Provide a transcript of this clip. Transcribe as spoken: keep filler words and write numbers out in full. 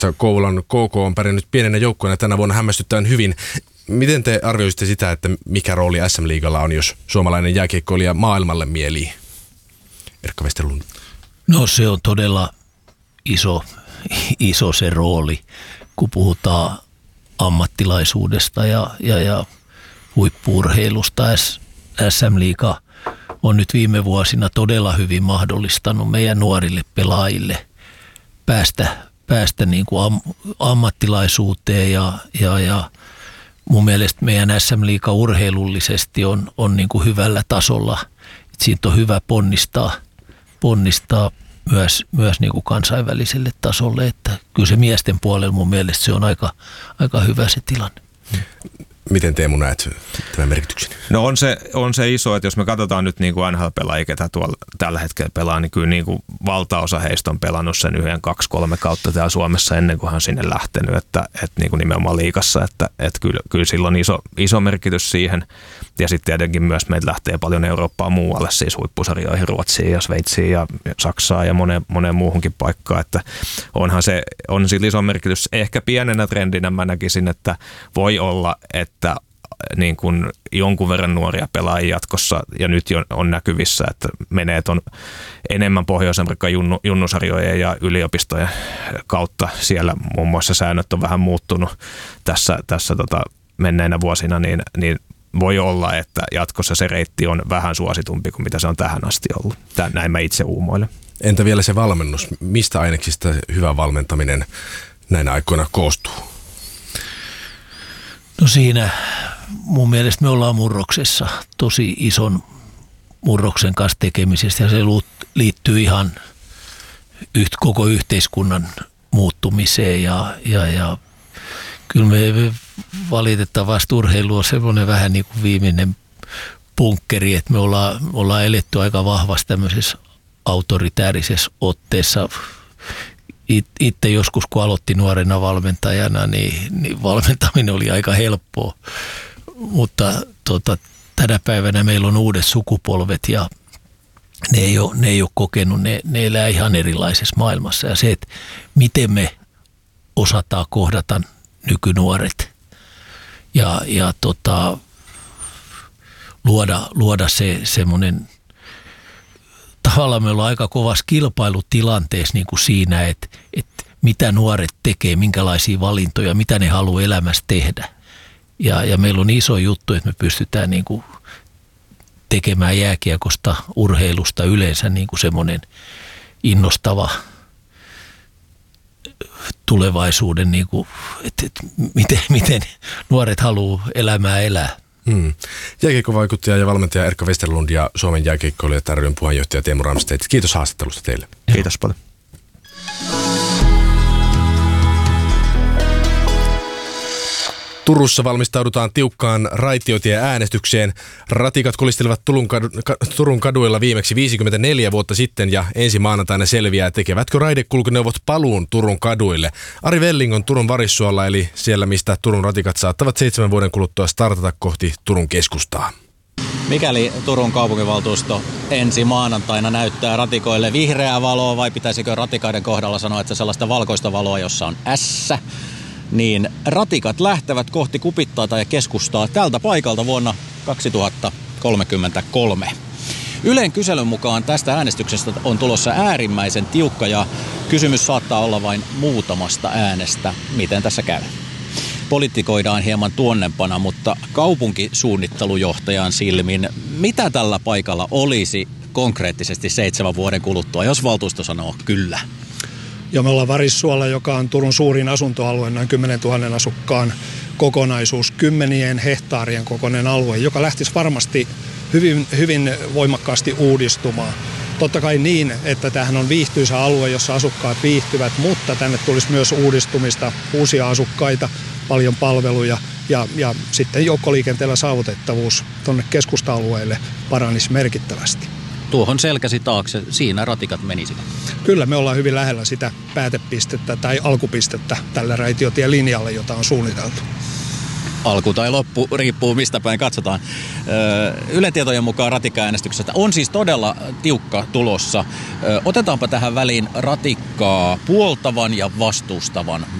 Kouvolan K K on pärjännyt pienenä joukkueena tänä vuonna hämmästyttävän hyvin. Miten te arvioisitte sitä, että mikä rooli S M-liigalla on, jos suomalainen jääkiekkoilija maailmalle mielii? Erkka Westerlund. No se on todella iso, iso se rooli, kun puhutaan ammattilaisuudesta ja, ja, ja huippu-urheilusta. S M-liiga on nyt viime vuosina todella hyvin mahdollistanut meidän nuorille pelaajille päästä, päästä niin kuin am, ammattilaisuuteen ja, ja, ja mun mielestä meidän S M-liiga urheilullisesti on, on niin kuin hyvällä tasolla. Et siitä on hyvä ponnistaa, ponnistaa myös, myös niin kuin kansainväliselle tasolle. Että kyllä se miesten puolella mun mielestä se on aika, aika hyvä se tilanne. Miten Teemu näet tämän merkityksen? No on se, on se iso, että jos me katsotaan nyt niin kuin N H L-pelaajia, ketä tuolla tällä hetkellä pelaa, niin kyllä niin kuin valtaosa heistä on pelannut sen yhden, kaksi, kolme kautta täällä Suomessa ennen kuin hän on sinne lähtenyt, että, että niin kuin nimenomaan liigassa, että, että kyllä, kyllä sillä on iso, iso merkitys siihen. Ja sitten tietenkin myös meitä lähtee paljon Eurooppaa muualle, siis huippusarjoihin, Ruotsiin ja Sveitsiin ja Saksaan ja moneen, moneen muuhunkin paikkaan, että onhan se, on sillä iso merkitys. Ehkä pienenä trendinä mä näkisin, että voi olla, että niin kuin jonkun verran nuoria pelaajia jatkossa, ja nyt jo on näkyvissä, että menee ton enemmän Pohjois-Amerikan junnu, junnusarjojen ja yliopistojen kautta. Siellä muun muassa säännöt on vähän muuttunut tässä, tässä tota menneinä vuosina, niin, niin voi olla, että jatkossa se reitti on vähän suositumpi kuin mitä se on tähän asti ollut. Tän, näin mä itse uumoilen. Entä vielä se valmennus? Mistä aineksista hyvä valmentaminen näinä aikoina koostuu? No siinä mun mielestä me ollaan murroksessa, tosi ison murroksen kanssa tekemisestä, ja se liittyy ihan yht, koko yhteiskunnan muuttumiseen ja, ja, ja kyllä me valitettavasti urheilu on semmoinen vähän niin kuin viimeinen punkkeri, että me ollaan, me ollaan eletty aika vahvasti tämmöisessä autoritäärisessä otteessa. Itse joskus, kun aloitti nuorena valmentajana, niin, niin valmentaminen oli aika helppoa, mutta tota, tänä päivänä meillä on uudet sukupolvet ja ne ei ole, ne ei ole kokenut, ne, ne elää ihan erilaisessa maailmassa, ja se, että miten me osataan kohdata nykynuoret ja, ja tota, luoda, luoda se semmoinen, tavallaan me ollaan aika kovassa kilpailutilanteessa niin kuin siinä, että, että mitä nuoret tekee, minkälaisia valintoja, mitä ne haluaa elämässä tehdä. Ja, ja meillä on iso juttu, että me pystytään niin kuin tekemään jääkiekosta, urheilusta yleensä niin kuin semmoinen innostava tulevaisuuden, niin kuin, että, että miten, miten nuoret haluaa elämää elää. Hmm. Jääkiekkovaikuttaja ja valmentaja Erkka Westerlund ja Suomen jääkiekkoilijoiden ryn puheenjohtaja Teemu Ramstedt. Kiitos haastattelusta teille. Kiitos paljon. Turussa valmistaudutaan tiukkaan raitiotie-äänestykseen. Ratikat kolistelivat Turun, kadu, Turun kaduilla viimeksi viisikymmentäneljä vuotta sitten, ja ensi maanantaina selviää, tekevätkö raidekulkuneuvot paluun Turun kaduille. Ari Velling on Turun Varissuolla, eli siellä, mistä Turun ratikat saattavat seitsemän vuoden kuluttua startata kohti Turun keskustaa. Mikäli Turun kaupunginvaltuusto ensi maanantaina näyttää ratikoille vihreää valoa, vai pitäisikö ratikaiden kohdalla sanoa, että sellaista valkoista valoa, jossa on S, niin ratikat lähtevät kohti Kupittaata ja keskustaa tältä paikalta vuonna kaksituhattakolmekymmentäkolme. Ylen kyselyn mukaan tästä äänestyksestä on tulossa äärimmäisen tiukka, ja kysymys saattaa olla vain muutamasta äänestä. Miten tässä käy? Politikoidaan hieman tuonnempana, mutta kaupunkisuunnittelujohtajan silmin, mitä tällä paikalla olisi konkreettisesti seitsemän vuoden kuluttua, jos valtuusto sanoo kyllä? Ja me ollaan Varissuolla, joka on Turun suurin asuntoalue, noin kymmenen tuhatta asukkaan kokonaisuus, kymmenien hehtaarien kokoinen alue, joka lähtisi varmasti hyvin, hyvin voimakkaasti uudistumaan. Totta kai niin, että tämähän on viihtyisä alue, jossa asukkaat viihtyvät, mutta tänne tulisi myös uudistumista, uusia asukkaita, paljon palveluja, ja, ja sitten joukkoliikenteellä saavutettavuus tuonne keskusta-alueelle paranisi merkittävästi. Tuohon selkäsi taakse, siinä ratikat menisivät. Kyllä, me ollaan hyvin lähellä sitä päätepistettä tai alkupistettä tällä raitiotielinjalla, jota on suunniteltu. alku tai loppu, riippuu mistä päin katsotaan. Ylen tietojen mukaan ratikkaäänestyksestä on siis todella tiukka tulossa. Otetaanpa tähän väliin ratikkaa puoltavan ja vastustavan